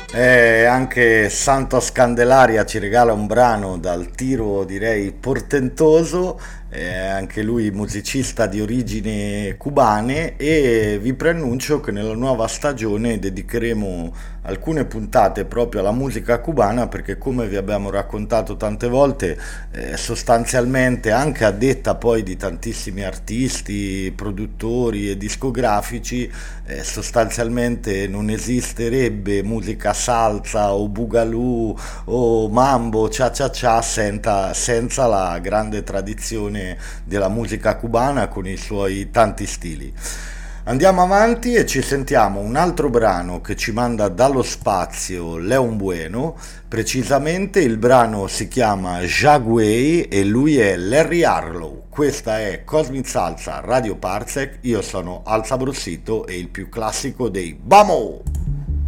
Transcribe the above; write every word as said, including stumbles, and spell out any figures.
E anche Santos Candelaria ci regala un brano dal tiro direi portentoso, è anche lui musicista di origini cubane e vi preannuncio che nella nuova stagione dedicheremo alcune puntate proprio alla musica cubana perché come vi abbiamo raccontato tante volte eh, sostanzialmente anche a detta poi di tantissimi artisti, produttori e discografici eh, sostanzialmente non esisterebbe musica salsa o boogaloo o mambo, cia cia cia senza, senza la grande tradizione della musica cubana con i suoi tanti stili. Andiamo avanti e ci sentiamo un altro brano che ci manda dallo spazio Leon Bueno, precisamente il brano si chiama Jagway e lui è Larry Harlow. Questa è Cosmic Salsa Radio Parsec, io sono Al Sabrossito e il più classico dei Vamo!